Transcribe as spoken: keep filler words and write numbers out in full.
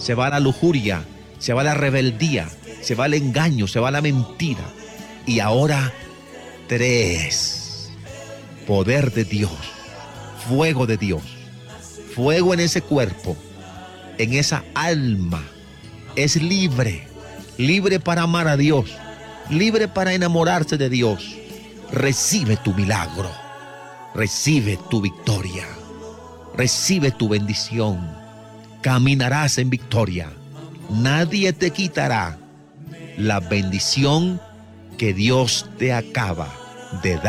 se va la lujuria, se va la rebeldía, se va el engaño, se va la mentira. Y ahora, tres. Poder de Dios, fuego de Dios, fuego en ese cuerpo, en esa alma. Es libre, libre para amar a Dios, libre para enamorarse de Dios. Recibe tu milagro, recibe tu victoria, recibe tu bendición. Caminarás en victoria. Nadie te quitará la bendición que Dios te acaba de dar.